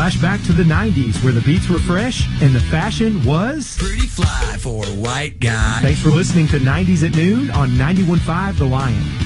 flashback to the 90s where the beats were fresh and the fashion was pretty fly for a white guy. Thanks for listening to 90s at Noon on 91.5 The Lion.